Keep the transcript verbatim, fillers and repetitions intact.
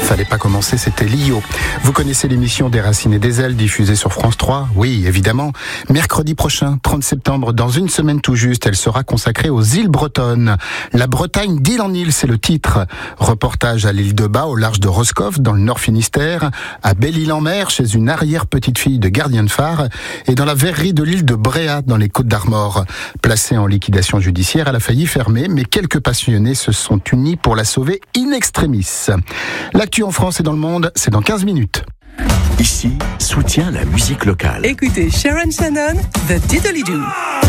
Fallait pas commencer, c'était Lio. Vous connaissez l'émission Des Racines et des Ailes diffusée sur France trois? Oui, évidemment. Mercredi prochain, trente septembre, dans une semaine tout juste, elle sera consacrée aux îles bretonnes. La Bretagne d'île en île, c'est le titre. Reportage à l'île de Bas, au large de Roscoff, dans le Nord Finistère, à Belle-Île-en-Mer, chez une arrière-petite-fille de gardien de phare, et dans la verrerie de l'île de Bréhat, dans les Côtes-d'Armor. Placée en liquidation judiciaire, elle a failli fermer, mais quelques passionnés se sont unis pour la sauver in extremis. L'actu en France et dans le monde, c'est dans quinze minutes. Ici, soutient la musique locale. Écoutez Sharon Shannon, The Diddly-Doo.